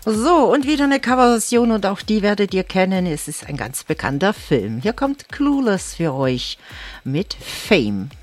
So, und wieder eine Coverversion und auch die werdet ihr kennen. Es ist ein ganz bekannter Film. Hier kommt Clueless für euch mit Fame.